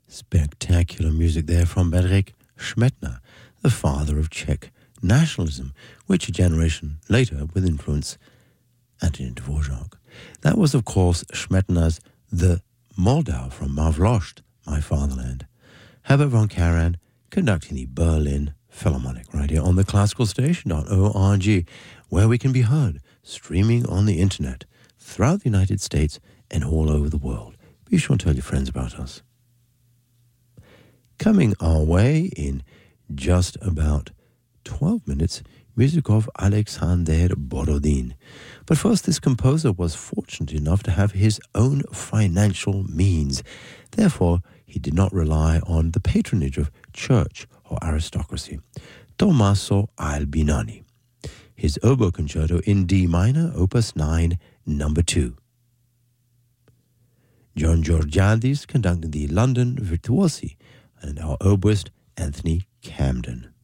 Spectacular music there from Bedřich Šmetna, the father of Czech nationalism, which a generation later would influence Antonin Dvorak. That was, of course, Šmetna's The Moldau from Mavlost, My Fatherland. Herbert von Karajan conducting the Berlin Philharmonic right here on the classicalstation.org, where we can be heard streaming on the internet throughout the United States and all over the world. Be sure to tell your friends about us. Coming our way in just about 12 minutes, music of Alexander Borodin. But first, this composer was fortunate enough to have his own financial means. Therefore, he did not rely on the patronage of church or aristocracy. Tommaso Albinoni. His oboe concerto in D minor, opus 9, number 2. John Georgiadis conducting the London Virtuosi, and our oboist Anthony Camden.